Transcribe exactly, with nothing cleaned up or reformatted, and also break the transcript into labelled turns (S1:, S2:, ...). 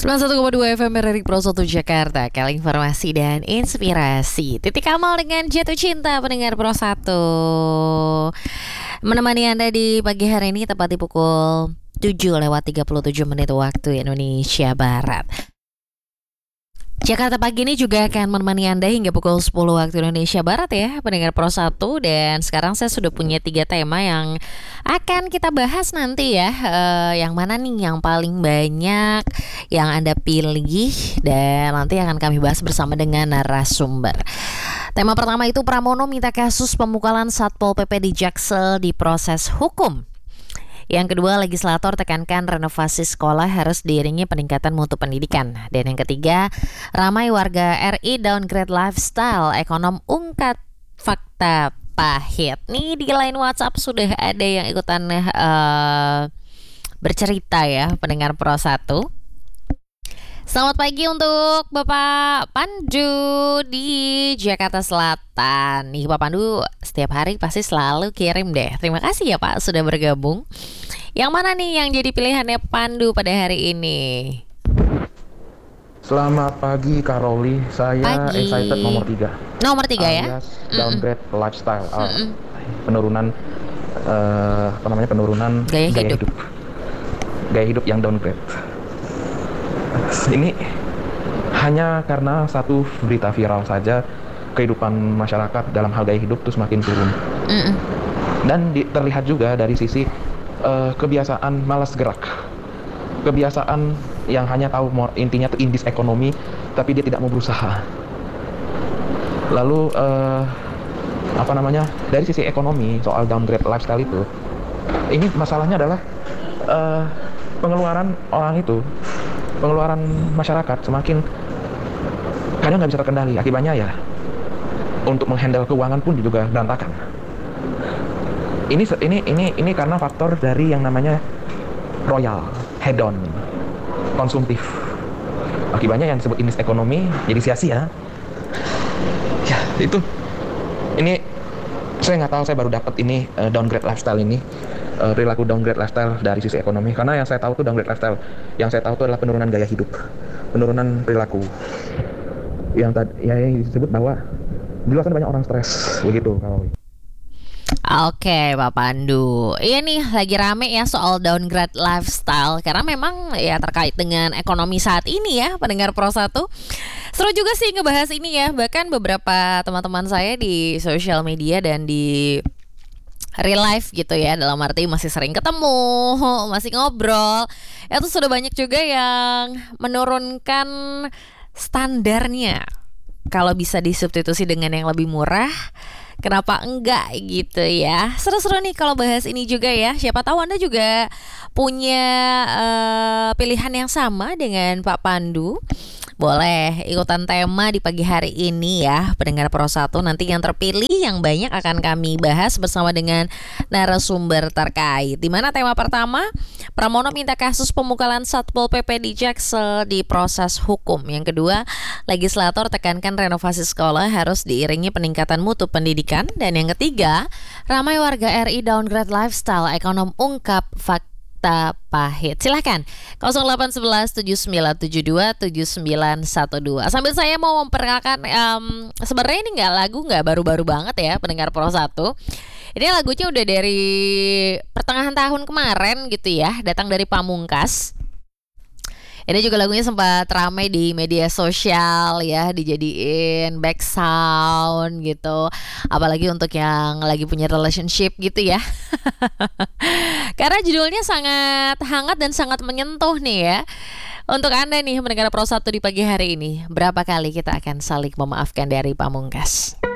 S1: sembilan puluh satu koma dua F M R R I Pro satu Jakarta. Kali informasi dan inspirasi. Titik Kamal dengan Jatuh Cinta, pendengar Pro satu. Menemani Anda di pagi hari ini tepat di pukul tujuh lewat tiga puluh tujuh menit waktu Indonesia Barat. Jakarta pagi ini juga akan menemani Anda hingga pukul sepuluh waktu Indonesia Barat ya, pendengar Pro satu. Dan sekarang saya sudah punya tiga tema yang akan kita bahas nanti ya. uh, Yang mana nih yang paling banyak yang Anda pilih, dan nanti akan kami bahas bersama dengan narasumber. Tema pertama itu Pramono minta kasus pemukulan Satpol P P di Jaksel diproses hukum. Yang kedua, legislator tekankan renovasi sekolah harus diiringi peningkatan mutu pendidikan. Dan yang ketiga, ramai warga R I downgrade lifestyle, ekonom ungkap fakta pahit. Nih di line WhatsApp sudah ada yang ikutan uh, bercerita ya, pendengar Pro satu. Selamat pagi untuk Bapak Pandu di Jakarta Selatan. Nih Pak Pandu setiap hari pasti selalu kirim deh. Terima kasih ya Pak sudah bergabung. Yang mana nih yang jadi pilihannya Pandu pada hari ini?
S2: Selamat pagi Karoli, saya
S1: pagi.
S2: Excited nomor tiga.
S1: Nomor tiga ya?
S2: Downgrade Mm-mm. lifestyle, uh, penurunan uh, apa namanya penurunan
S1: gaya, gaya hidup.
S2: hidup, gaya hidup yang downgrade. Ini hanya karena satu berita viral saja kehidupan masyarakat dalam hal gaya hidup terus semakin turun. Mm-mm. Dan di, terlihat juga dari sisi uh, kebiasaan malas gerak, kebiasaan yang hanya tahu intinya itu indis ekonomi, tapi dia tidak mau berusaha. Lalu uh, apa namanya dari sisi ekonomi soal downgrade lifestyle itu, ini masalahnya adalah uh, pengeluaran orang itu. Pengeluaran masyarakat semakin kadang nggak bisa terkendali. Akibatnya ya untuk menghandle keuangan pun juga berantakan. Ini ini ini ini karena faktor dari yang namanya royal, hedon, konsumtif. Akibatnya yang disebut indeks ekonomi jadi sia-sia. Ya itu ini saya nggak tahu, saya baru dapat ini uh, downgrade lifestyle ini. Uh, perilaku downgrade lifestyle dari sisi ekonomi, karena yang saya tahu tuh downgrade lifestyle yang saya tahu itu adalah penurunan gaya hidup, penurunan perilaku yang tadi ya yang disebut bahwa di luar sana banyak orang stres begitu kalau.
S1: Oke Pak Pandu, iya nih lagi rame ya soal downgrade lifestyle, karena memang ya terkait dengan ekonomi saat ini ya, pendengar Pro satu. Seru juga sih ngebahas ini ya, bahkan beberapa teman-teman saya di sosial media dan di real life gitu ya, dalam arti masih sering ketemu, masih ngobrol, itu sudah banyak juga yang menurunkan standarnya. Kalau bisa disubstitusi dengan yang lebih murah, kenapa enggak gitu ya. Seru-seru nih kalau bahas ini juga ya. Siapa tahu Anda juga punya uh, pilihan yang sama dengan Pak Pandu. Boleh ikutan tema di pagi hari ini ya, pendengar Pro satu. Nanti yang terpilih yang banyak akan kami bahas bersama dengan narasumber terkait. Di mana tema pertama, Pramono minta kasus pemukulan Satpol P P di Jaksel diproses hukum. Yang kedua, legislator tekankan renovasi sekolah harus diiringi peningkatan mutu pendidikan. Dan yang ketiga, ramai warga R I downgrade lifestyle, ekonom ungkap fakta pahit. Silahkan nol delapan satu satu tujuh sembilan tujuh dua tujuh sembilan satu dua. Sambil saya mau memperkenalkan, um, sebenarnya ini nggak lagu nggak baru-baru banget ya, pendengar Pro satu. Ini lagunya udah dari pertengahan tahun kemarin gitu ya, datang dari Pamungkas. Ini juga lagunya sempat ramai di media sosial ya, dijadiin back sound gitu. Apalagi untuk yang lagi punya relationship gitu ya. Karena judulnya sangat hangat dan sangat menyentuh nih ya. Untuk Anda nih mendengar Pro satu di pagi hari ini, berapa kali kita akan saling memaafkan dari Pamungkas?